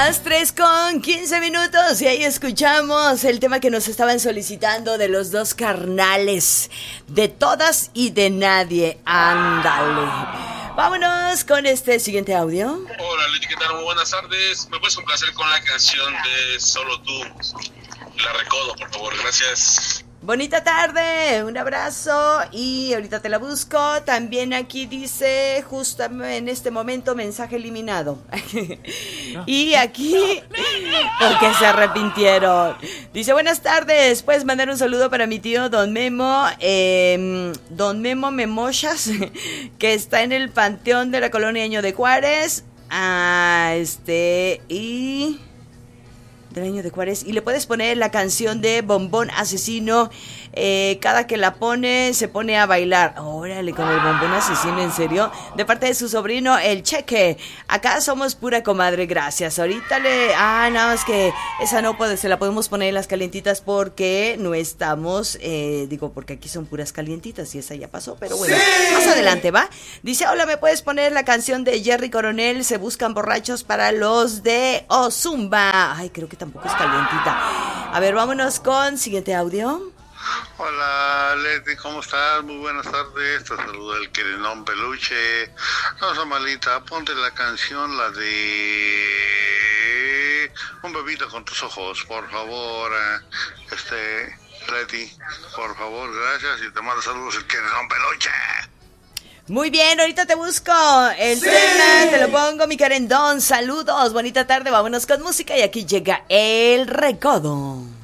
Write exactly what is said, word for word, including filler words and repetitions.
las tres con quince minutos y ahí escuchamos el tema que nos estaban solicitando de los dos carnales, de todas y de nadie. Ándale. Vámonos con este siguiente audio. Hola Leti, ¿qué tal? Muy buenas tardes. ¿Me puedes complacer con la canción de Solo Tú? La Recodo, por favor, gracias. Bonita tarde, un abrazo y ahorita te la busco. También aquí dice, justo en este momento, mensaje eliminado. No, y aquí, porque se arrepintieron. Dice, buenas tardes, puedes mandar un saludo para mi tío Don Memo, eh, Don Memo Memochas, que está en el Panteón de la Colonia Año de Juárez. Ah, este, y... del Año de Juárez, y le puedes poner la canción de Bombón Asesino. Eh, cada que la pone se pone a bailar. Órale, con el Bombón Asesino, ¿en serio? De parte de su sobrino El Cheque. Acá somos pura comadre, gracias. Ahorita le... ah, nada más que esa no puede, se la podemos poner en las calientitas porque no estamos, eh, digo, porque aquí son puras calientitas y esa ya pasó, pero bueno, ¡sí! Más adelante, ¿va? Dice, hola, ¿me puedes poner la canción de Jerry Coronel, Se Buscan Borrachos para los de Ozumba? Ay, creo que tampoco es calientita. A ver, vámonos con siguiente audio. Hola Leti, ¿cómo estás? Muy buenas tardes, te saluda el querenón peluche. No sea malita, ponte la canción, la de Un bebito con tus ojos, por favor. Este, Leti, por favor, gracias, y te mando saludos el querenón peluche. Muy bien, ahorita te busco el ¡sí! Tema, te lo pongo, mi querendón. Saludos, bonita tarde, vámonos con música y aquí llega El Recodo.